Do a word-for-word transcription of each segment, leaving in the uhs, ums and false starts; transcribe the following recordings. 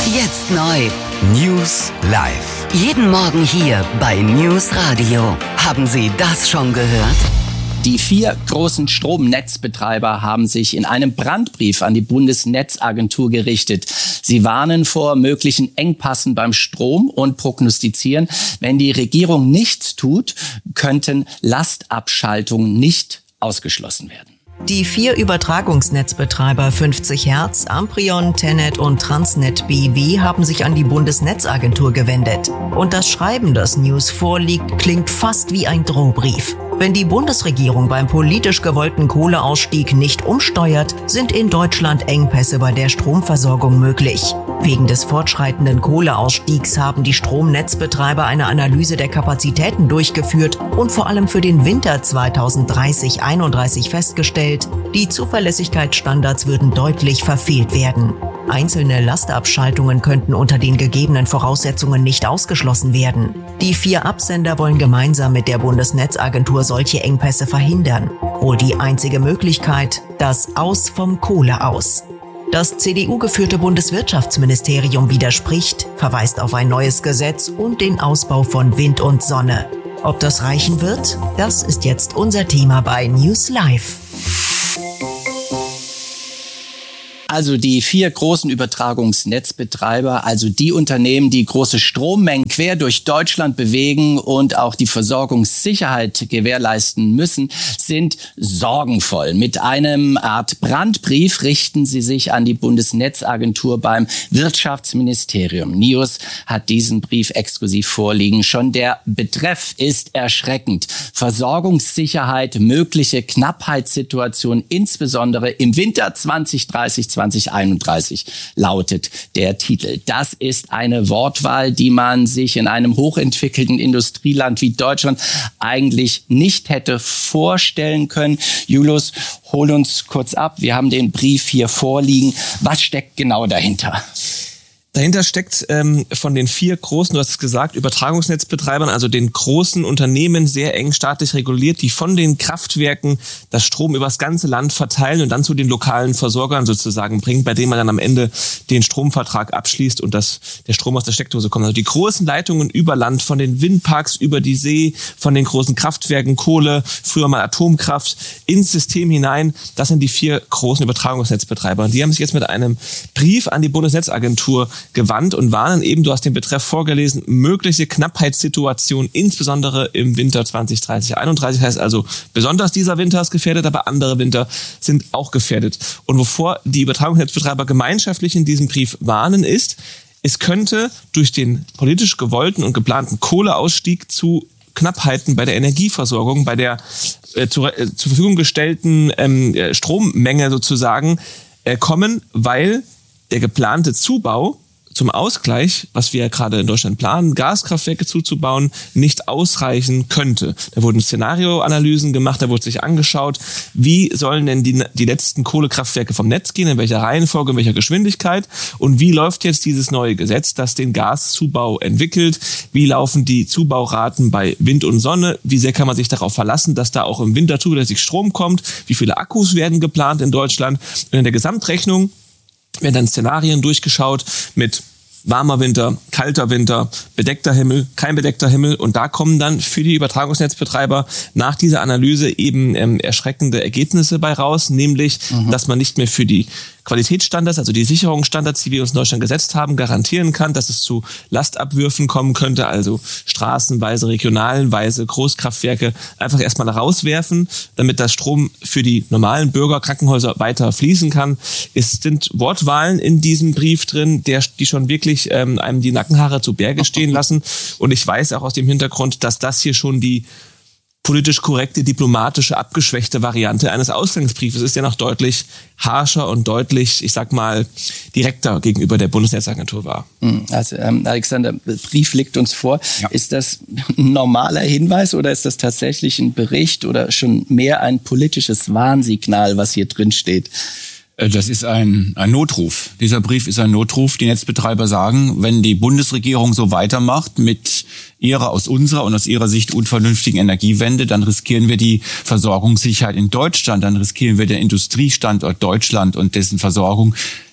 Jetzt neu. News Live. Jeden Morgen hier bei News Radio. Haben Sie das schon gehört? Die vier großen Stromnetzbetreiber haben sich in einem Brandbrief an die Bundesnetzagentur gerichtet. Sie warnen vor möglichen Engpassen beim Strom und prognostizieren, wenn die Regierung nichts tut, könnten Lastabschaltungen nicht ausgeschlossen werden. Die vier Übertragungsnetzbetreiber fünfzig Hertz, Amprion, Tenet und Transnet B W haben sich an die Bundesnetzagentur gewendet. Und das Schreiben, das News vorliegt, klingt fast wie ein Drohbrief. Wenn die Bundesregierung beim politisch gewollten Kohleausstieg nicht umsteuert, sind in Deutschland Engpässe bei der Stromversorgung möglich. Wegen des fortschreitenden Kohleausstiegs haben die Stromnetzbetreiber eine Analyse der Kapazitäten durchgeführt und vor allem für den Winter zweitausenddreißig einunddreißig festgestellt, die Zuverlässigkeitsstandards würden deutlich verfehlt werden. Einzelne Lastabschaltungen könnten unter den gegebenen Voraussetzungen nicht ausgeschlossen werden. Die vier Absender wollen gemeinsam mit der Bundesnetzagentur solche Engpässe verhindern. Wohl die einzige Möglichkeit, das Aus vom Kohle aus. Das C D U-geführte Bundeswirtschaftsministerium widerspricht, verweist auf ein neues Gesetz und den Ausbau von Wind und Sonne. Ob das reichen wird, das ist jetzt unser Thema bei News Live. Also die vier großen Übertragungsnetzbetreiber, also die Unternehmen, die große Strommengen quer durch Deutschland bewegen und auch die Versorgungssicherheit gewährleisten müssen, sind sorgenvoll. Mit einem Art Brandbrief richten sie sich an die Bundesnetzagentur beim Wirtschaftsministerium. News hat diesen Brief exklusiv vorliegen. Schon der Betreff ist erschreckend. Versorgungssicherheit, mögliche Knappheitssituation, insbesondere im Winter zwanzig dreißig, zwanzig einunddreißig lautet der Titel. Das ist eine Wortwahl, die man sich in einem hochentwickelten Industrieland wie Deutschland eigentlich nicht hätte vorstellen können. Julius, hol uns kurz ab. Wir haben den Brief hier vorliegen. Was steckt genau dahinter? Dahinter steckt ähm, von den vier großen, du hast es gesagt, Übertragungsnetzbetreibern, also den großen Unternehmen, sehr eng staatlich reguliert, die von den Kraftwerken das Strom übers ganze Land verteilen und dann zu den lokalen Versorgern sozusagen bringen, bei denen man dann am Ende den Stromvertrag abschließt und das, der Strom aus der Steckdose kommt. Also die großen Leitungen über Land, von den Windparks über die See, von den großen Kraftwerken, Kohle, früher mal Atomkraft, ins System hinein, das sind die vier großen Übertragungsnetzbetreiber. Und die haben sich jetzt mit einem Brief an die Bundesnetzagentur gewandt und warnen eben, du hast den Betreff vorgelesen, mögliche Knappheitssituation, insbesondere im Winter zwanzig dreißig einunddreißig. Heißt also, besonders dieser Winter ist gefährdet, aber andere Winter sind auch gefährdet. Und wovor die Übertragungsnetzbetreiber gemeinschaftlich in diesem Brief warnen ist, es könnte durch den politisch gewollten und geplanten Kohleausstieg zu Knappheiten bei der Energieversorgung, bei der äh, zu, äh, zur Verfügung gestellten ähm, Strommenge sozusagen äh, kommen, weil der geplante Zubau zum Ausgleich, was wir ja gerade in Deutschland planen, Gaskraftwerke zuzubauen, nicht ausreichen könnte. Da wurden Szenarioanalysen gemacht, da wurde sich angeschaut, wie sollen denn die, die letzten Kohlekraftwerke vom Netz gehen, in welcher Reihenfolge, in welcher Geschwindigkeit und wie läuft jetzt dieses neue Gesetz, das den Gaszubau entwickelt, wie laufen die Zubauraten bei Wind und Sonne, wie sehr kann man sich darauf verlassen, dass da auch im Winter zuverlässig Strom kommt, wie viele Akkus werden geplant in Deutschland und in der Gesamtrechnung werden dann Szenarien durchgeschaut mit warmer Winter, kalter Winter, bedeckter Himmel, kein bedeckter Himmel und da kommen dann für die Übertragungsnetzbetreiber nach dieser Analyse eben ähm, erschreckende Ergebnisse bei raus, nämlich, mhm. dass man nicht mehr für die Qualitätsstandards, also die Sicherungsstandards, die wir uns in Deutschland gesetzt haben, garantieren kann, dass es zu Lastabwürfen kommen könnte, also straßenweise, regionalenweise Großkraftwerke einfach erstmal rauswerfen, damit das Strom für die normalen Bürger, Krankenhäuser weiter fließen kann. Es sind Wortwahlen in diesem Brief drin, der, die schon wirklich ähm, einem die Nackenhaare zu Berge stehen lassen. Und ich weiß auch aus dem Hintergrund, dass das hier schon die politisch korrekte, diplomatische, abgeschwächte Variante eines Ausgangsbriefes ist, ja noch deutlich harscher und deutlich, ich sag mal, direkter gegenüber der Bundesnetzagentur war. Also ähm, Alexander, der Brief liegt uns vor. Ja. Ist das ein normaler Hinweis oder ist das tatsächlich ein Bericht oder schon mehr ein politisches Warnsignal, was hier drin steht? Das ist ein, ein Notruf. Dieser Brief ist ein Notruf. Die Netzbetreiber sagen, wenn die Bundesregierung so weitermacht mit ihrer, aus unserer und aus ihrer Sicht unvernünftigen Energiewende, dann riskieren wir die Versorgungssicherheit in Deutschland, dann riskieren wir den Industriestandort Deutschland und dessen Versorgung.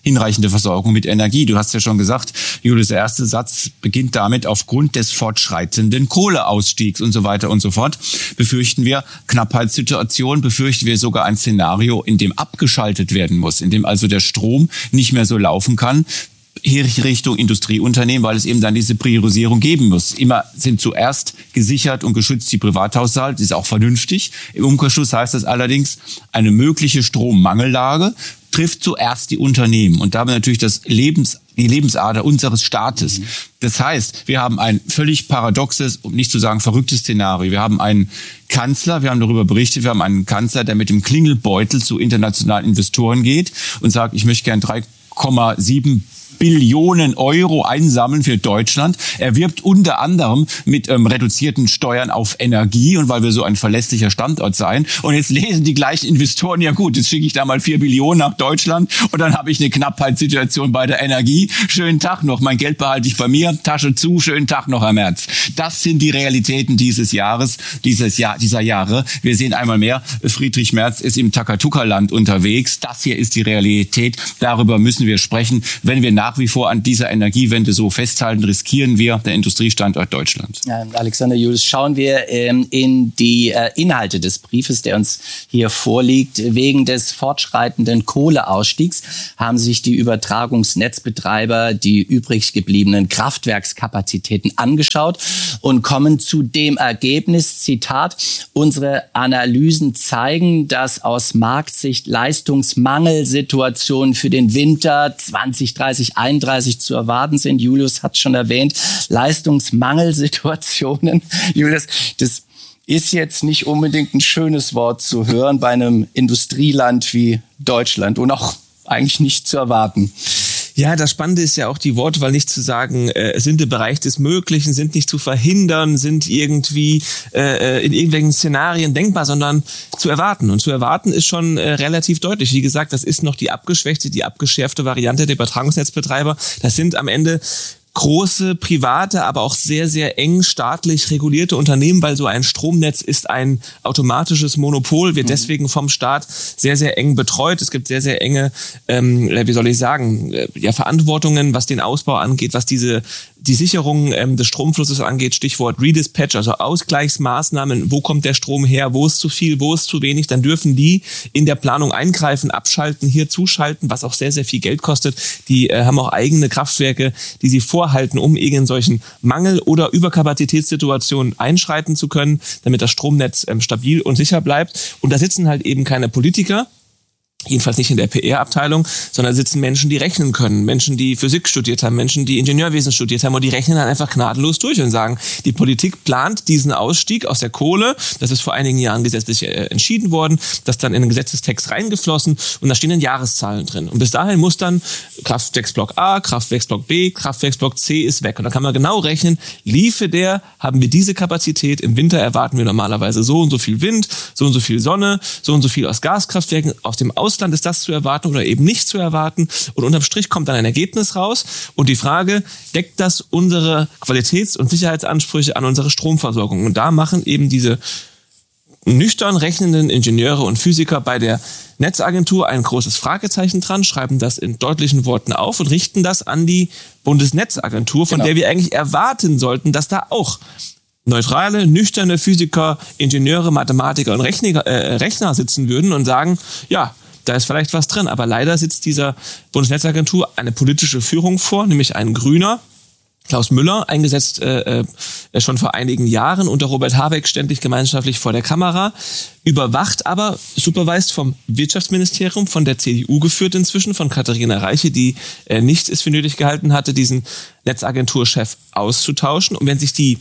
hinreichende Versorgung mit Energie. Du hast ja schon gesagt, Julius, der erste Satz beginnt damit, aufgrund des fortschreitenden Kohleausstiegs und so weiter und so fort, befürchten wir Knappheitssituation, befürchten wir sogar ein Szenario, in dem abgeschaltet werden muss, in dem also der Strom nicht mehr so laufen kann, hier Richtung Industrieunternehmen, weil es eben dann diese Priorisierung geben muss. Immer sind zuerst gesichert und geschützt die Privathaushalte, ist auch vernünftig. Im Umkehrschluss heißt das allerdings, eine mögliche Strommangellage trifft zuerst die Unternehmen. Und damit natürlich das Lebens, die Lebensader unseres Staates. Mhm. Das heißt, wir haben ein völlig paradoxes, um nicht zu sagen verrücktes Szenario. Wir haben einen Kanzler, wir haben darüber berichtet, wir haben einen Kanzler, der mit dem Klingelbeutel zu internationalen Investoren geht und sagt, ich möchte gern drei Komma sieben Billionen Euro einsammeln für Deutschland. Er wirbt unter anderem mit ähm, reduzierten Steuern auf Energie und weil wir so ein verlässlicher Standort seien. Und jetzt lesen die gleichen Investoren, ja gut, jetzt schicke ich da mal vier Billionen nach Deutschland und dann habe ich eine Knappheitssituation bei der Energie. Schönen Tag noch, mein Geld behalte ich bei mir, Tasche zu, schönen Tag noch, Herr Merz. Das sind die Realitäten dieses Jahres, dieses Jahr, dieser Jahre. Wir sehen einmal mehr, Friedrich Merz ist im Takatuka-Land unterwegs. Das hier ist die Realität. Darüber müssen wir sprechen. Wenn wir nach wie vor an dieser Energiewende so festhalten, riskieren wir der Industriestandort Deutschland. Ja, Alexander, Julius, schauen wir ähm, in die äh, Inhalte des Briefes, der uns hier vorliegt. Wegen des fortschreitenden Kohleausstiegs haben sich die Übertragungsnetzbetreiber die übrig gebliebenen Kraftwerkskapazitäten angeschaut und kommen zu dem Ergebnis, Zitat, unsere Analysen zeigen, dass aus Marktsicht Leistungsmangelsituationen für den Winter zwanzig dreißig einunddreißig zu erwarten sind. Julius hat schon erwähnt, Leistungsmangelsituationen. Julius, das ist jetzt nicht unbedingt ein schönes Wort zu hören bei einem Industrieland wie Deutschland und auch eigentlich nicht zu erwarten. Ja, das Spannende ist ja auch die Wortwahl, nicht zu sagen, äh, sind im Bereich des Möglichen, sind nicht zu verhindern, sind irgendwie äh, in irgendwelchen Szenarien denkbar, sondern zu erwarten. Und zu erwarten ist schon äh, relativ deutlich. Wie gesagt, das ist noch die abgeschwächte, die abgeschärfte Variante der Übertragungsnetzbetreiber. Das sind am Ende große, private, aber auch sehr, sehr eng staatlich regulierte Unternehmen, weil so ein Stromnetz ist ein automatisches Monopol, wird deswegen vom Staat sehr, sehr eng betreut. Es gibt sehr, sehr enge, ähm, wie soll ich sagen, ja, Verantwortungen, was den Ausbau angeht, was diese die Sicherung ähm, des Stromflusses angeht, Stichwort Redispatch, also Ausgleichsmaßnahmen, wo kommt der Strom her, wo ist zu viel, wo ist zu wenig, dann dürfen die in der Planung eingreifen, abschalten, hier zuschalten, was auch sehr, sehr viel Geld kostet. Die äh, haben auch eigene Kraftwerke, die sie vorhalten, um in solchen Mangel- oder Überkapazitätssituationen einschreiten zu können, damit das Stromnetz ähm, stabil und sicher bleibt. Und da sitzen halt eben keine Politiker, jedenfalls nicht in der P R-Abteilung, sondern sitzen Menschen, die rechnen können. Menschen, die Physik studiert haben, Menschen, die Ingenieurwesen studiert haben und die rechnen dann einfach gnadenlos durch und sagen, die Politik plant diesen Ausstieg aus der Kohle. Das ist vor einigen Jahren gesetzlich äh, entschieden worden, das dann in den Gesetzestext reingeflossen und da stehen dann Jahreszahlen drin. Und bis dahin muss dann Kraftwerksblock A, Kraftwerksblock B, Kraftwerksblock C ist weg. Und da kann man genau rechnen, liefe der, haben wir diese Kapazität. Im Winter erwarten wir normalerweise so und so viel Wind, so und so viel Sonne, so und so viel aus Gaskraftwerken, aus dem Ausland ist das zu erwarten oder eben nicht zu erwarten. Und unterm Strich kommt dann ein Ergebnis raus. Und die Frage, deckt das unsere Qualitäts- und Sicherheitsansprüche an unsere Stromversorgung? Und da machen eben diese nüchtern rechnenden Ingenieure und Physiker bei der Netzagentur ein großes Fragezeichen dran, schreiben das in deutlichen Worten auf und richten das an die Bundesnetzagentur, von genau. der wir eigentlich erwarten sollten, dass da auch neutrale, nüchterne Physiker, Ingenieure, Mathematiker und Rechner, äh, Rechner sitzen würden und sagen, ja, da ist vielleicht was drin. Aber leider sitzt dieser Bundesnetzagentur eine politische Führung vor, nämlich ein Grüner, Klaus Müller, eingesetzt äh, äh, schon vor einigen Jahren unter Robert Habeck ständig gemeinschaftlich vor der Kamera, überwacht aber, supervised vom Wirtschaftsministerium, von der C D U geführt inzwischen, von Katharina Reiche, die äh, nichts es für nötig gehalten hatte, diesen Netzagenturchef auszutauschen. Und wenn sich die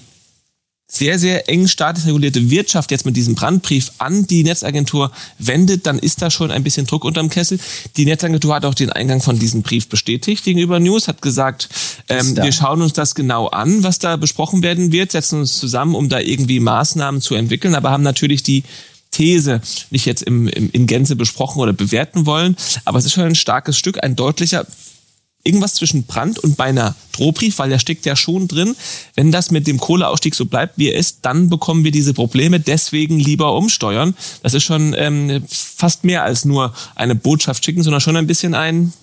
sehr, sehr eng staatlich regulierte Wirtschaft jetzt mit diesem Brandbrief an die Netzagentur wendet, dann ist da schon ein bisschen Druck unterm Kessel. Die Netzagentur hat auch den Eingang von diesem Brief bestätigt gegenüber News, hat gesagt, ähm, wir schauen uns das genau an, was da besprochen werden wird, setzen uns zusammen, um da irgendwie Maßnahmen zu entwickeln, aber haben natürlich die These nicht jetzt im, im, in Gänze besprochen oder bewerten wollen, aber es ist schon ein starkes Stück, ein deutlicher irgendwas zwischen Brand und beinahe Drohbrief, weil der steckt ja schon drin. Wenn das mit dem Kohleausstieg so bleibt, wie er ist, dann bekommen wir diese Probleme. Deswegen lieber umsteuern. Das ist schon ähm, fast mehr als nur eine Botschaft schicken, sondern schon ein bisschen ein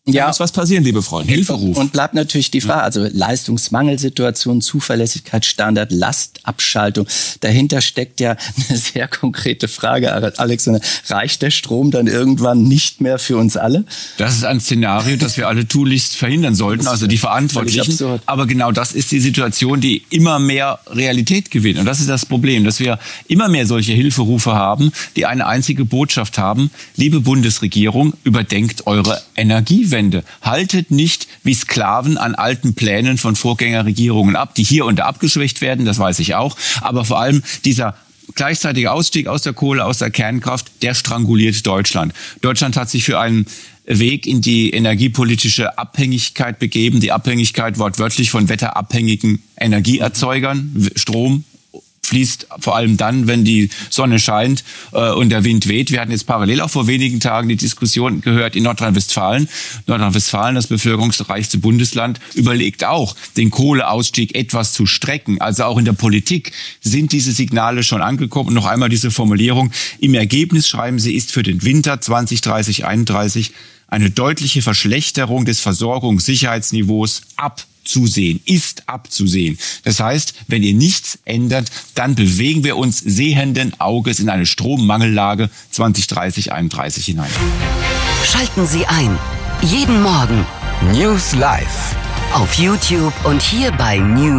Da Ja. muss was passieren, liebe Freunde. Hilferuf. Und bleibt natürlich die Frage, also Leistungsmangelsituation, Zuverlässigkeitsstandard, Lastabschaltung. Dahinter steckt ja eine sehr konkrete Frage, Alexander. Reicht der Strom dann irgendwann nicht mehr für uns alle? Das ist ein Szenario, das wir alle tunlichst verhindern sollten, also die Verantwortlichen. absurd. Aber genau das ist die Situation, die immer mehr Realität gewinnt. Und das ist das Problem, dass wir immer mehr solche Hilferufe haben, die eine einzige Botschaft haben. Liebe Bundesregierung, überdenkt eure Energiewende. Haltet nicht wie Sklaven an alten Plänen von Vorgängerregierungen ab, die hier und da abgeschwächt werden, das weiß ich auch. Aber vor allem dieser gleichzeitige Ausstieg aus der Kohle, aus der Kernkraft, der stranguliert Deutschland. Deutschland hat sich für einen Weg in die energiepolitische Abhängigkeit begeben, die Abhängigkeit wortwörtlich von wetterabhängigen Energieerzeugern, Strom fließt vor allem dann, wenn die Sonne scheint äh, und der Wind weht. Wir hatten jetzt parallel auch vor wenigen Tagen die Diskussion gehört in Nordrhein-Westfalen. Nordrhein-Westfalen, das bevölkerungsreichste Bundesland, überlegt auch, den Kohleausstieg etwas zu strecken. Also auch in der Politik sind diese Signale schon angekommen. Und noch einmal diese Formulierung. Im Ergebnis, schreiben Sie, ist für den Winter zwanzig dreißig einunddreißig eine deutliche Verschlechterung des Versorgungssicherheitsniveaus ab Zusehen, ist abzusehen. Das heißt, wenn ihr nichts ändert, dann bewegen wir uns sehenden Auges in eine Strommangellage zwanzig dreißig einunddreißig hinein. Schalten Sie ein. Jeden Morgen. News Live. Auf YouTube und hier bei News.